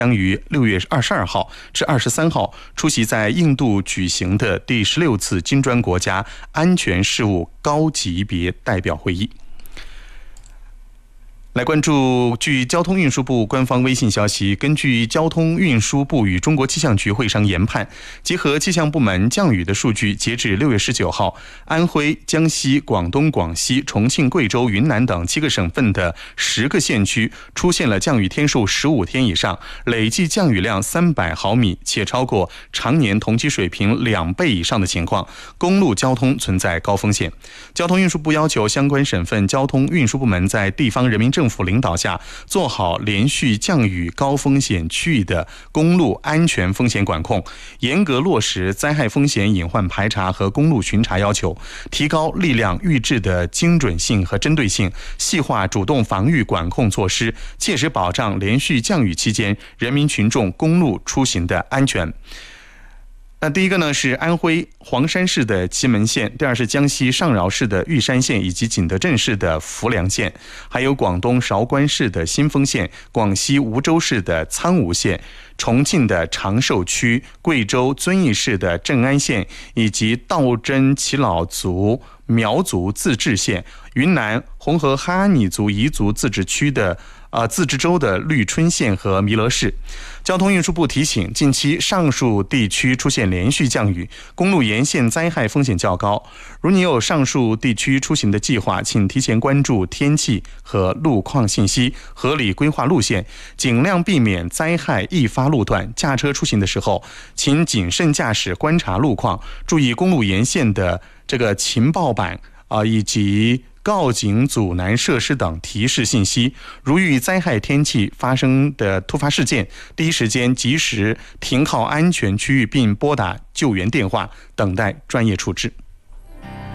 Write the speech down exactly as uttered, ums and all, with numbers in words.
将于六月二十二号至二十三号出席在印度举行的第十六次金砖国家安全事务高级别代表会议。来关注，据交通运输部官方微信消息，根据交通运输部与中国气象局会商研判，结合气象部门降雨的数据，截至六月十九号，安徽、江西、广东、广西、重庆、贵州、云南等七个省份的十个县区出现了降雨天数十五天以上，累计降雨量三百毫米，且超过常年同期水平两倍以上的情况，公路交通存在高风险。交通运输部要求相关省份交通运输部门在地方人民政府领导下，做好连续降雨高风险区域的公路安全风险管控，严格落实灾害风险隐患排查和公路巡查要求，提高力量预置的精准性和针对性，细化主动防御管控措施，切实保障连续降雨期间人民群众公路出行的安全。那第一个呢是安徽黄山市的祁门县，第二是江西上饶市的玉山县以及景德镇市的浮梁县，还有广东韶关市的新丰县，广西梧州市的苍梧县，重庆的长寿区，贵州遵义市的镇安县，以及道真耆老族苗族自治县，云南红河哈尼族彝族自治区的呃自治州的绿春县和弥勒市。交通运输部提醒，近期上述地区出现连续降雨，公路沿线灾害风险较高。如你有上述地区出行的计划，请提前关注天气和路况信息，合理规划路线，尽量避免灾害易发路段。驾车出行的时候，请谨慎驾驶，观察路况，注意公路沿线的这个情报板啊、呃，以及告警阻拦设施等提示信息。如遇灾害天气发生的突发事件，第一时间及时停靠安全区域，并拨打救援电话，等待专业处置。